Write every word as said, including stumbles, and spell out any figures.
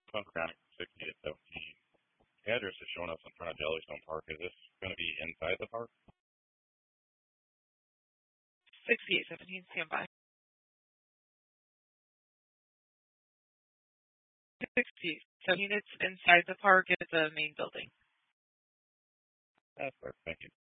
Sun Chronic sixty-eight seventeen. The address is showing us in front of Jellystone Park. Is this going to be inside the park? sixty-eight seventeen, stand by. sixty-eight seventeen, it's inside the park at the main building. That's perfect. Thank you.